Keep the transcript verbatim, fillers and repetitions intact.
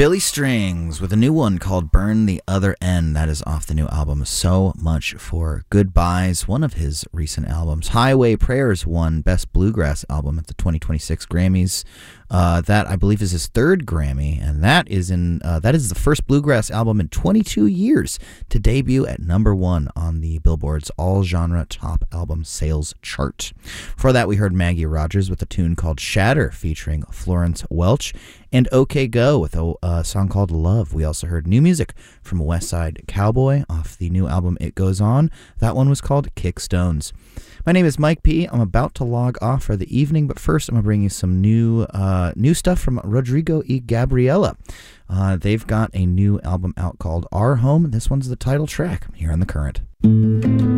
Billy Strings with a new one called Burn the Other End. That is off the new album So Much for Goodbyes, one of his recent albums. Highway Prayers won Best Bluegrass Album at the twenty twenty-six Grammys. Uh, that, I believe, is his third Grammy, and that is in uh, that is the first bluegrass album in twenty-two years to debut at number one on the Billboard's all-genre top album sales chart. Before that, we heard Maggie Rogers with a tune called Shatter featuring Florence Welch, and OK Go with a, a song called Love. We also heard new music from West Side Cowboy off the new album It Goes On. That one was called Kick Stones. My name is Mike P. I'm about to log off for the evening, but first I'm going to bring you some new uh, new stuff from Rodrigo y Gabriela. Uh, they've got a new album out called Our Home. This one's the title track here on The Current.